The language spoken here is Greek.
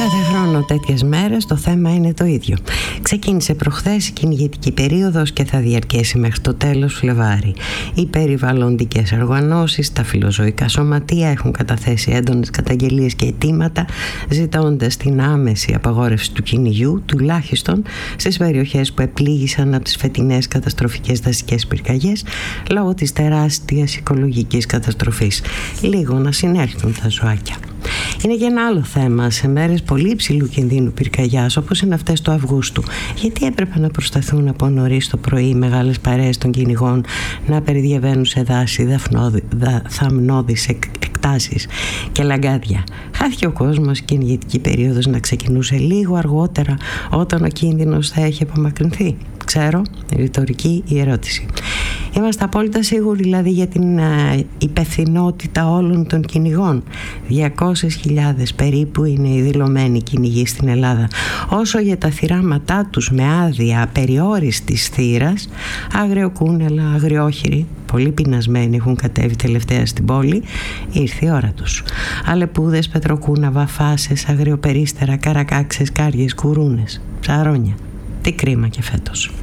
Κάθε χρόνο τέτοιες μέρες το θέμα είναι το ίδιο. Ξεκίνησε προχθές η κυνηγετική περίοδος και θα διαρκέσει μέχρι το τέλος Φλεβάρι. Οι περιβαλλοντικές οργανώσεις, τα φιλοζωικά σωματεία έχουν καταθέσει έντονες καταγγελίες και αιτήματα ζητώντας την άμεση απαγόρευση του κυνηγιού, τουλάχιστον στις περιοχές που επλήγησαν από τις φετινές καταστροφικές δασικές πυρκαγιές λόγω της τεράστιας οικολογικής καταστροφής. Λίγο να συνέλθουν τα ζωάκια. Είναι και ένα άλλο θέμα σε μέρες πολύ υψηλού κινδύνου πυρκαγιάς όπως είναι αυτές του Αυγούστου. Γιατί έπρεπε να προσταθούν από νωρίς το πρωί οι μεγάλες παρέες των κυνηγών να περιδιαβαίνουν σε δάση, θαμνώδεις εκτάσεις και λαγκάδια. Χάθηκε ο κόσμος η κυνηγετική περίοδος να ξεκινούσε λίγο αργότερα όταν ο κίνδυνος θα έχει απομακρυνθεί. Ξέρω, ρητορική η ερώτηση. Είμαστε απόλυτα σίγουροι δηλαδή για την υπευθυνότητα όλων των κυνηγών. 200.000 περίπου είναι οι δηλωμένοι κυνηγοί στην Ελλάδα. Όσο για τα θυράματά τους με άδεια απεριόριστης θύρας, αγριοκούνελα, αγριόχειροι, πολύ πεινασμένοι έχουν κατέβει τελευταία στην πόλη, ήρθε η ώρα τους. Αλεπούδες, πετροκούνα, φάσες, αγριοπερίστερα, καρακάξες, κάριες, κουρούνες, ψαρόνια. Τι κρίμα και φέτος.